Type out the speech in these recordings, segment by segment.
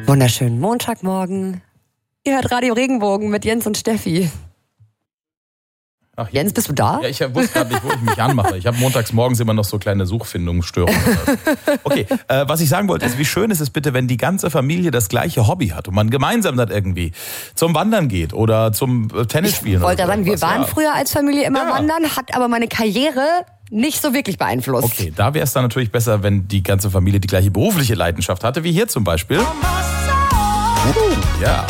Wunderschönen Montagmorgen. Ihr hört Radio Regenbogen mit Jens und Steffi. Ach, Jens, bist du da? Ja, ich wusste gerade nicht, wo ich mich anmache. Ich habe montags morgens immer noch so kleine Suchfindungsstörungen. Okay, was ich sagen wollte, ist, wie schön ist es bitte, wenn die ganze Familie das gleiche Hobby hat und man gemeinsam dann irgendwie zum Wandern geht oder zum Tennisspielen. Ich wollte sagen, wir waren ja früher als Familie immer wandern, hat aber meine Karriere nicht so wirklich beeinflusst. Okay, da wäre es dann natürlich besser, wenn die ganze Familie die gleiche berufliche Leidenschaft hatte, wie hier zum Beispiel. Ja.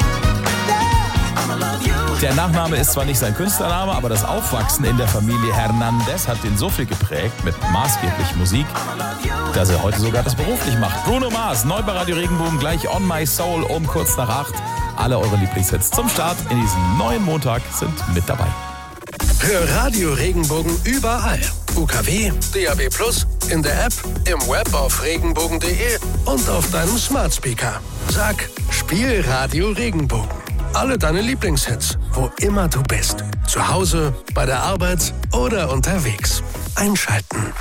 Der Nachname ist zwar nicht sein Künstlername, aber das Aufwachsen in der Familie Hernandez hat ihn so viel geprägt mit maßgeblich Musik, dass er heute sogar das beruflich macht. Bruno Mars, neu bei Radio Regenbogen, gleich On My Soul um kurz nach 8. Alle eure Lieblingshits zum Start in diesem neuen Montag sind mit dabei. Hör Radio Regenbogen überall. UKW, DAB+, in der App, im Web auf regenbogen.de und auf deinem Smart Speaker. Sag, spiel Radio Regenbogen. Alle deine Lieblingshits, wo immer du bist. Zu Hause, bei der Arbeit oder unterwegs. Einschalten.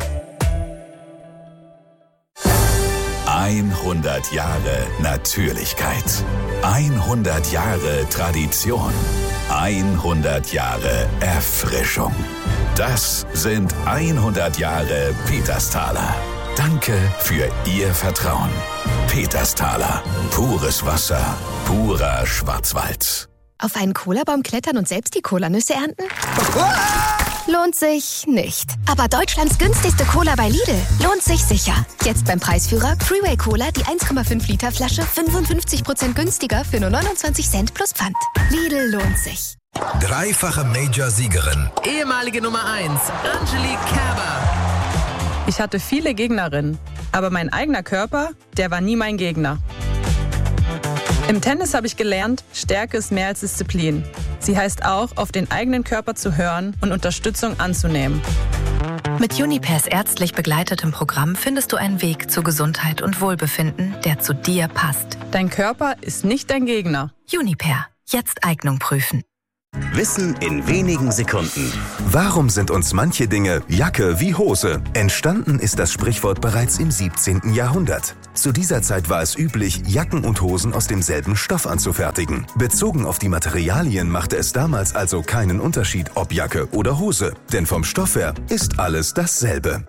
100 Jahre Natürlichkeit. 100 Jahre Tradition. 100 Jahre Erfrischung. Das sind 100 Jahre Petersthaler. Danke für Ihr Vertrauen. Petersthaler. Pures Wasser. Purer Schwarzwald. Auf einen Cola-Baum klettern und selbst die Cola-Nüsse ernten? Lohnt sich nicht. Aber Deutschlands günstigste Cola bei Lidl lohnt sich sicher. Jetzt beim Preisführer Freeway Cola, die 1,5 Liter Flasche 55% günstiger für nur 29 Cent plus Pfand. Lidl lohnt sich. Dreifache Major-Siegerin. Ehemalige Nummer 1, Angelique Kerber. Ich hatte viele Gegnerinnen, aber mein eigener Körper, der war nie mein Gegner. Im Tennis habe ich gelernt, Stärke ist mehr als Disziplin. Sie heißt auch, auf den eigenen Körper zu hören und Unterstützung anzunehmen. Mit Junipers ärztlich begleitetem Programm findest du einen Weg zu Gesundheit und Wohlbefinden, der zu dir passt. Dein Körper ist nicht dein Gegner. Juniper. Jetzt Eignung prüfen. Wissen in wenigen Sekunden. Warum sind uns manche Dinge Jacke wie Hose? Entstanden ist das Sprichwort bereits im 17. Jahrhundert. Zu dieser Zeit war es üblich, Jacken und Hosen aus demselben Stoff anzufertigen. Bezogen auf die Materialien machte es damals also keinen Unterschied, ob Jacke oder Hose. Denn vom Stoff her ist alles dasselbe.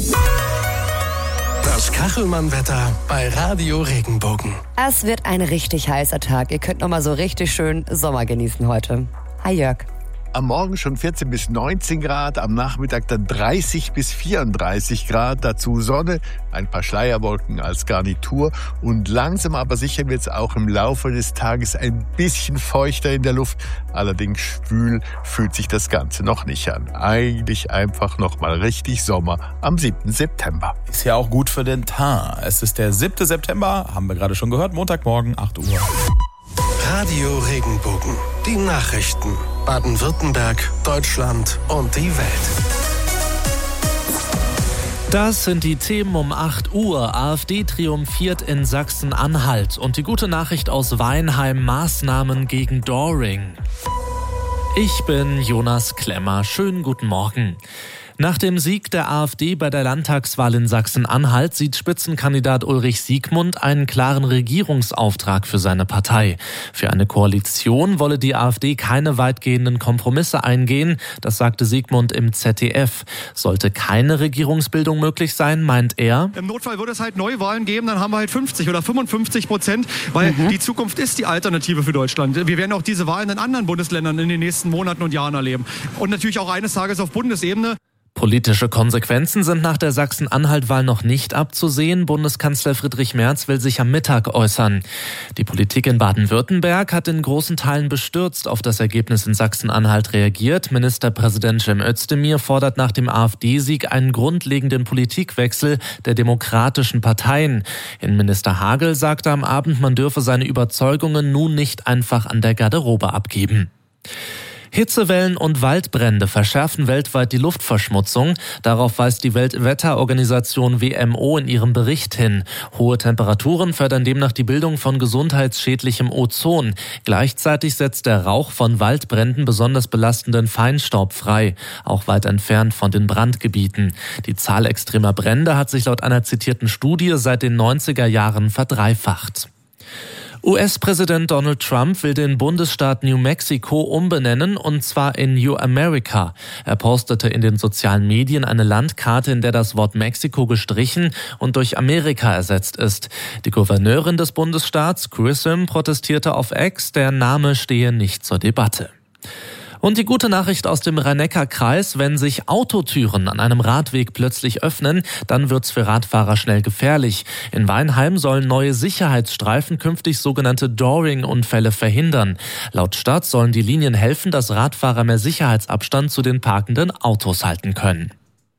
Das Kachelmann-Wetter bei Radio Regenbogen. Es wird ein richtig heißer Tag. Ihr könnt nochmal so richtig schön Sommer genießen heute. Hi Jörg. Am Morgen schon 14 bis 19 Grad, am Nachmittag dann 30 bis 34 Grad, dazu Sonne, ein paar Schleierwolken als Garnitur und langsam aber sicher wird es auch im Laufe des Tages ein bisschen feuchter in der Luft, allerdings schwül fühlt sich das Ganze noch nicht an. Eigentlich einfach nochmal richtig Sommer am 7. September. Ist ja auch gut für den Teint. Es ist der 7. September, haben wir gerade schon gehört, Montagmorgen, 8 Uhr. Radio Regenbogen. Die Nachrichten. Baden-Württemberg, Deutschland und die Welt. Das sind die Themen um 8 Uhr. AfD triumphiert in Sachsen-Anhalt. Und die gute Nachricht aus Weinheim: Maßnahmen gegen Doring. Ich bin Jonas Klemmer. Schönen guten Morgen. Nach dem Sieg der AfD bei der Landtagswahl in Sachsen-Anhalt sieht Spitzenkandidat Ulrich Siegmund einen klaren Regierungsauftrag für seine Partei. Für eine Koalition wolle die AfD keine weitgehenden Kompromisse eingehen, das sagte Siegmund im ZDF. Sollte keine Regierungsbildung möglich sein, meint er: Im Notfall würde es halt Neuwahlen geben, dann haben wir halt 50 oder 55%, weil die Zukunft ist die Alternative für Deutschland. Wir werden auch diese Wahlen in anderen Bundesländern in den nächsten Monaten und Jahren erleben. Und natürlich auch eines Tages auf Bundesebene. Politische Konsequenzen sind nach der Sachsen-Anhalt-Wahl noch nicht abzusehen. Bundeskanzler Friedrich Merz will sich am Mittag äußern. Die Politik in Baden-Württemberg hat in großen Teilen bestürzt auf das Ergebnis in Sachsen-Anhalt reagiert. Ministerpräsident Cem Özdemir fordert nach dem AfD-Sieg einen grundlegenden Politikwechsel der demokratischen Parteien. Innenminister Hagel sagte am Abend, man dürfe seine Überzeugungen nun nicht einfach an der Garderobe abgeben. Hitzewellen und Waldbrände verschärfen weltweit die Luftverschmutzung. Darauf weist die Weltwetterorganisation WMO in ihrem Bericht hin. Hohe Temperaturen fördern demnach die Bildung von gesundheitsschädlichem Ozon. Gleichzeitig setzt der Rauch von Waldbränden besonders belastenden Feinstaub frei, auch weit entfernt von den Brandgebieten. Die Zahl extremer Brände hat sich laut einer zitierten Studie seit den 90er Jahren verdreifacht. US-Präsident Donald Trump will den Bundesstaat New Mexico umbenennen, und zwar in New America. Er postete in den sozialen Medien eine Landkarte, in der das Wort Mexiko gestrichen und durch Amerika ersetzt ist. Die Gouverneurin des Bundesstaats, Grissom, protestierte auf X, der Name stehe nicht zur Debatte. Und die gute Nachricht aus dem Rhein-Neckar-Kreis: Wenn sich Autotüren an einem Radweg plötzlich öffnen, dann wird's für Radfahrer schnell gefährlich. In Weinheim sollen neue Sicherheitsstreifen künftig sogenannte Dooring-Unfälle verhindern. Laut Stadt sollen die Linien helfen, dass Radfahrer mehr Sicherheitsabstand zu den parkenden Autos halten können.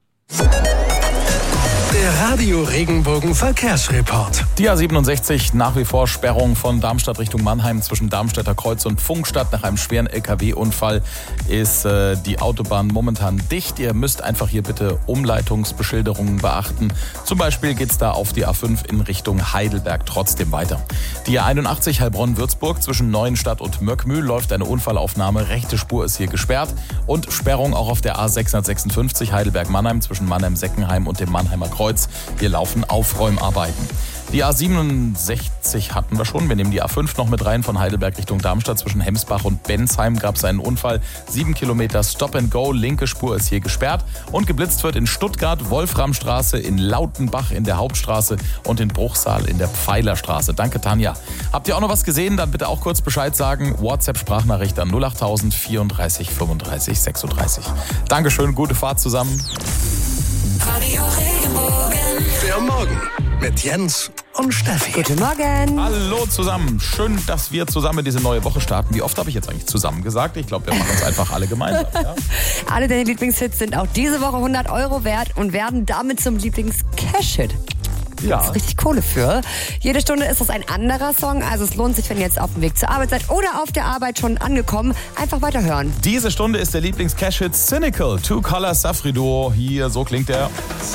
Der Radio Regenbogen Verkehrsreport. Die A67, nach wie vor Sperrung von Darmstadt Richtung Mannheim zwischen Darmstädter Kreuz und Pfungstadt. Nach einem schweren LKW-Unfall ist die Autobahn momentan dicht. Ihr müsst einfach hier bitte Umleitungsbeschilderungen beachten. Zum Beispiel geht's da auf die A5 in Richtung Heidelberg trotzdem weiter. Die A81 Heilbronn-Würzburg zwischen Neuenstadt und Möckmühl läuft eine Unfallaufnahme. Rechte Spur ist hier gesperrt. Und Sperrung auch auf der A656 Heidelberg-Mannheim zwischen Mannheim-Seckenheim und dem Mannheimer Kreuz. Hier laufen Aufräumarbeiten. Die A67 hatten wir schon. Wir nehmen die A5 noch mit rein. Von Heidelberg Richtung Darmstadt zwischen Hemsbach und Bensheim gab es einen Unfall. 7 Kilometer Stop and Go. Linke Spur ist hier gesperrt. Und geblitzt wird in Stuttgart, Wolframstraße, in Lautenbach in der Hauptstraße und in Bruchsal in der Pfeilerstraße. Danke, Tanja. Habt ihr auch noch was gesehen? Dann bitte auch kurz Bescheid sagen. WhatsApp-Sprachnachricht an 08000 34 35 36. Dankeschön, gute Fahrt zusammen. Radio Regenbogen. Der Morgen mit Jens und Steffi. Guten Morgen. Hallo zusammen. Schön, dass wir zusammen diese neue Woche starten. Wie oft habe ich jetzt eigentlich zusammen gesagt? Ich glaube, wir machen es einfach alle gemeinsam. Ja? Alle deine Lieblingshits sind auch diese Woche 100 Euro wert und werden damit zum Lieblings-Cash-Hit. Ja. Da ist richtig Kohle für. Jede Stunde ist das ein anderer Song, also es lohnt sich, wenn ihr jetzt auf dem Weg zur Arbeit seid oder auf der Arbeit schon angekommen, einfach weiterhören. Diese Stunde ist der Lieblings-Cash-Hit Cynical, Two Color Safri Duo. Hier, so klingt der.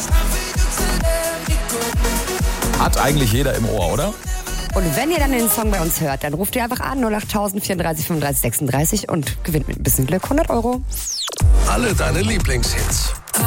Hat eigentlich jeder im Ohr, oder? Und wenn ihr dann den Song bei uns hört, dann ruft ihr einfach an 08000 34 35 36 und gewinnt mit ein bisschen Glück 100 Euro. Alle deine Lieblingshits